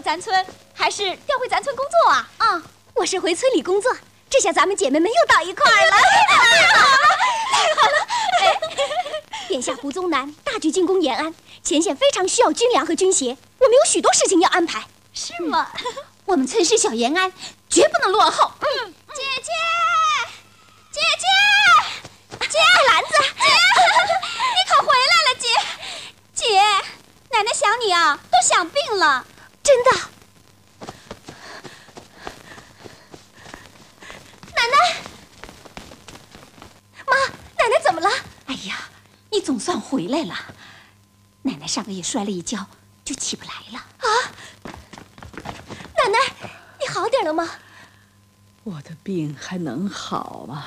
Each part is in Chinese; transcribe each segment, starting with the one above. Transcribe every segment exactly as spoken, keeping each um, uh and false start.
咱村，还是调回咱村工作啊？ 啊，我是回村里工作，这下咱们姐妹们又到一块儿了。太好了，太好了！哎，眼下胡宗南大举进攻延安，前线非常需要军粮和军鞋，我们有许多事情要安排。 是吗？ 我们村是小延安，绝不能落后。 嗯，姐姐，姐姐，姐， 兰子， 姐，你可回来了，姐，姐，奶奶想你啊，都想病了， 真的。奶奶，妈，奶奶怎么了？ 哎呀，你总算回来了。奶奶上个月摔了一跤，就起不来了。 啊！奶奶，你好点了吗？ 我的病还能好吗？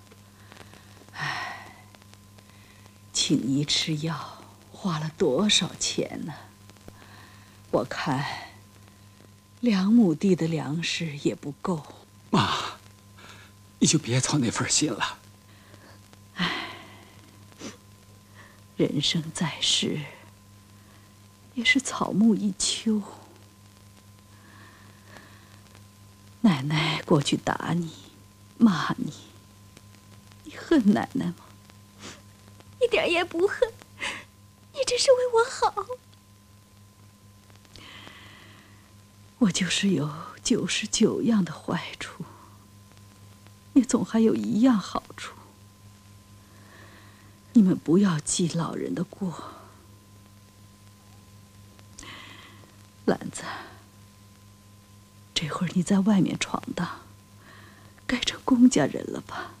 唉，请医吃药花了多少钱呢？我看两亩地的粮食也不够。 妈，你就别操那份心了。 唉，人生在世也是草木一秋。奶奶过去打你、骂你，你恨奶奶吗？ 一点也不恨，你这是为我好。 我就是有九十九样的坏处，也总还有一样好处。你们不要记老人的过。兰子，这会儿你在外面闯荡，该成公家人了吧？